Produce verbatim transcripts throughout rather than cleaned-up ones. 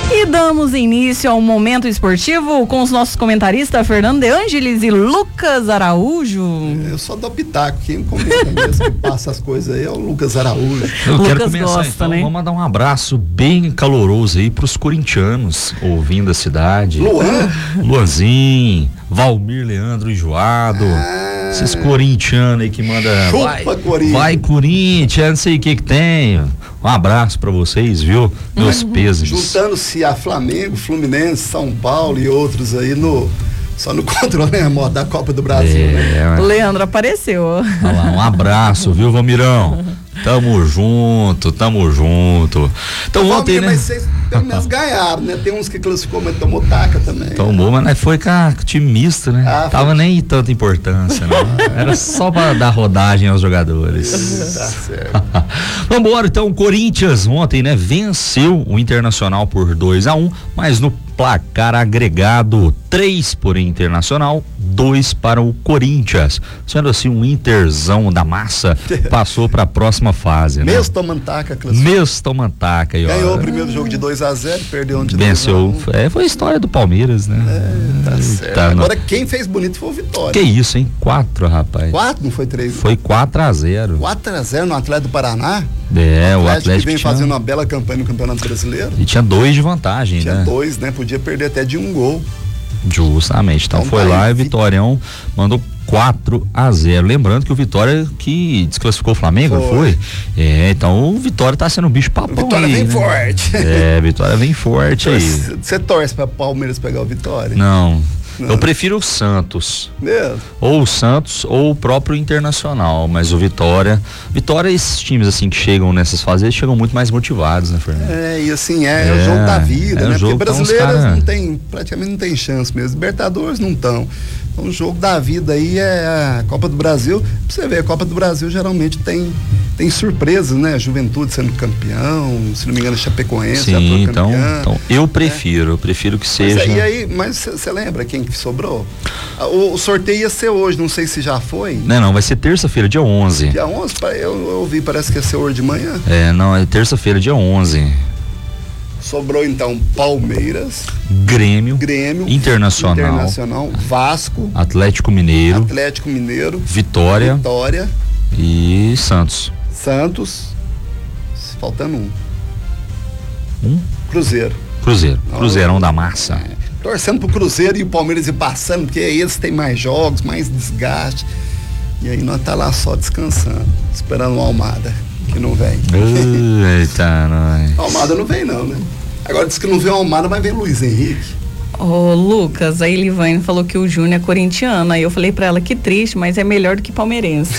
E damos início ao Momento Esportivo com os nossos comentaristas Fernando De Angelis e Lucas Araújo. Eu só dou pitaco, quem comenta mesmo que passa as coisas aí é o Lucas Araújo. Eu Lucas quero começar gosta, então, né? vamos mandar um abraço bem caloroso aí pros corintianos ouvindo a cidade. Luan? Luanzinho, Valmir, Leandro Enjoado. Ah, Esses corintianos aí que manda chupa, vai, Corinthians. vai Corinthians, não sei o que que tem. Um abraço pra vocês, viu? Meus pesos. Juntando-se a Flamengo, Fluminense, São Paulo e outros aí no só no controle remoto da Copa do Brasil, É, né? O Leandro apareceu. Olha lá, um abraço, viu, Valmirão? Tamo junto, tamo junto. Então ontem, né? Mas vocês pelo menos ganharam, né? Tem uns que classificou, mas tomou taca também. Tomou, mas né, foi com a time misto, né? Ah, Tava foi. nem tanta importância, não. Era só pra dar rodagem aos jogadores. Tá certo. Vambora, então, o Corinthians ontem, né, venceu o Internacional por dois a um, mas no placar agregado, três por Internacional, dois para o Corinthians. Sendo assim, um Interzão da massa passou para a próxima fase, né? Mesmo tomando taca, classificou. Mesmo tomando taca aí, ó. Ganhou o primeiro jogo de dois a zero, perdeu um de Venceu. dois a um. É, foi a história do Palmeiras, né? É, tá certo. Tá, não. Agora quem fez bonito foi o Vitória. Que isso, hein? Quatro, rapaz. Quatro, não foi três? Foi quatro a zero. quatro a zero no Atlético do Paraná. É, o que Atlético vem tinha, fazendo uma bela campanha no Campeonato Brasileiro. e tinha dois de vantagem, Tinha né? dois, né? Podia perder até de um gol. Justamente. Então, Então foi tá lá aí, e o Vitórião mandou quatro a zero. Lembrando que o Vitória que desclassificou o Flamengo, não Foi. foi? É, então o Vitória tá sendo um bicho papão. Vitória aí, vem né? forte. É, Vitória vem forte aí. Você torce pra Palmeiras pegar o Vitória? Não. Não. Eu prefiro o Santos. Mesmo? Ou o Santos ou o próprio Internacional, mas o Vitória. Vitória, esses times assim que chegam nessas fases, eles chegam muito mais motivados, né, Fernando? É, e assim, é, É, o jogo da vida, é o né? jogo, Porque então, os brasileiras cara- não tem, praticamente não tem chance mesmo. Libertadores não estão. Então o jogo da vida aí é a Copa do Brasil. Pra você ver, a Copa do Brasil geralmente tem, tem surpresas, né? Juventude sendo campeão, se não me engano, Chapecoense já Sim, foi então, campeã. então eu prefiro, eu prefiro que Mas seja. aí, aí, mas você lembra quem que sobrou? O, o sorteio ia ser hoje, não sei se já foi. Não, não, vai ser terça-feira, dia onze. Dia onze, pa- eu, eu ouvi, parece que ia ser hoje de manhã. É, não, é terça-feira, dia onze. Sobrou então Palmeiras, Grêmio, Grêmio, Internacional, Internacional, Vasco, Atlético Mineiro, Atlético Mineiro, Vitória Vitória, e Santos. Santos, faltando um, Um Cruzeiro. Cruzeiro, Cruzeirão da massa. É, torcendo pro Cruzeiro e o Palmeiras ir passando, porque eles têm mais jogos, mais desgaste. E aí nós tá lá só descansando, esperando o Almada, que não vem. Eita, nós. Almada não vem não, né? Agora diz que não vem o Almada, mas vem Luiz Henrique. Ô, Lucas, a Elivane falou que o Júnior é corintiano. Aí eu falei pra ela que triste, mas é melhor do que palmeirense.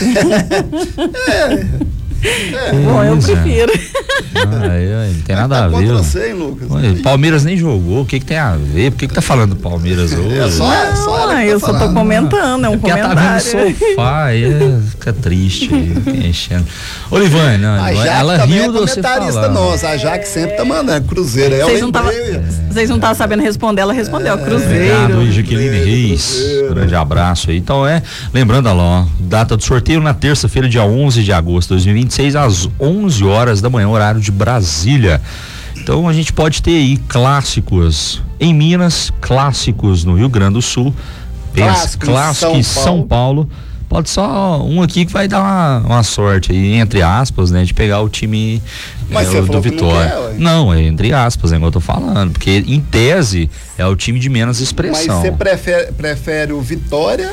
É, Bom, eu isso, é. prefiro. Ah, aí, aí, não tem nada tá a ver. contra ó. você, hein, Lucas? Olha, Palmeiras nem jogou, o que que tem a ver? Por que que tá falando do Palmeiras hoje? É só, é só ela Não, que tá eu só tô falando. comentando, é um Porque ela tá vendo comentário. no sofá, aí é, fica triste, aí, enchendo. Olivane, não, A Jaque ela também riu é de você comentarista falar. nossa, a Jaque sempre tá mandando, Cruzeiro, aí eu Vocês não tava- lembrei. Vocês não estavam sabendo responder, ela respondeu, Obrigado, Cruzeiro. Jaqueline Reis. Cruzeiro. Grande abraço aí. Então é, lembrando, olha lá, ó, data do sorteio na terça-feira, dia onze de agosto de dois mil e vinte e seis, às onze horas da manhã, horário de Brasília. Então a gente pode ter aí clássicos em Minas, clássicos no Rio Grande do Sul, pensa, Clássico em clássico São em São Paulo. Pode só um aqui que vai dar uma, uma sorte aí, entre aspas, né, de pegar o time Mas é, você o do falou que não Vitória. quer, ué. Não, é entre aspas, é igual eu tô falando, porque em tese é o time de menos Mas expressão. você prefere, prefere o Vitória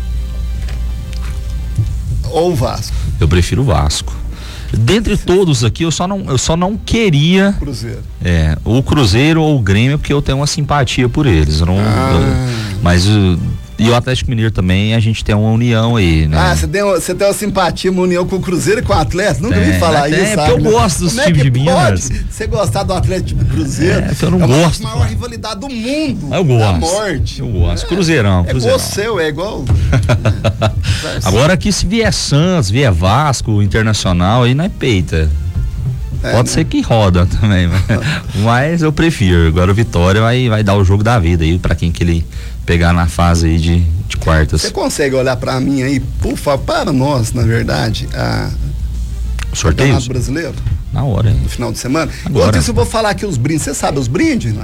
ou o Vasco? Eu prefiro o Vasco. Dentre todos aqui, eu só não, eu só não queria Cruzeiro. é, o Cruzeiro ou o Grêmio, porque eu tenho uma simpatia por eles. Eu não, Ah. eu- mas o- e o Atlético Mineiro também, a gente tem uma união aí, né? Ah, você tem, uma- você tem uma simpatia, uma união com o Cruzeiro e com o Atlético? Nunca Tem, vi falar tem, isso, é sabe? porque eu gosto dos Como é times que de Minas. pode você gostar do Atlético e do Cruzeiro? É, que eu não é uma gosto, maior pô. rivalidade do mundo. Eu Da gosto. morte. Eu gosto. Cruzeirão, É Cruzeirão. igual o seu, é igual. Agora aqui, se vier Santos, vier Vasco, Internacional, aí não é peita. É, Pode né? ser que roda também, mas, mas eu prefiro. Agora o Vitória vai, vai dar o jogo da vida aí pra quem que ele pegar na fase aí de, de quartas. Você consegue olhar pra mim aí, por favor, para nós, na verdade, a Sorteios? Campeonato Brasileiro, Na hora, hein? no final de semana? Agora. Enquanto isso, eu vou falar aqui os brindes. Você sabe os brindes?